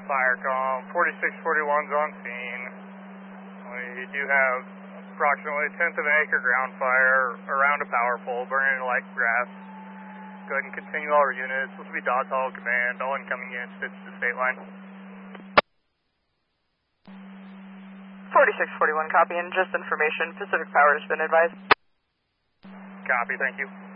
Firecom, 4641's on scene. We do have approximately a tenth of an acre ground fire around a power pole burning like grass. Go ahead and continue all our units. This will be Dodge Hall Command. All incoming units fits the state line. 4641 copy, and just information, Pacific Power has been advised. Copy, thank you.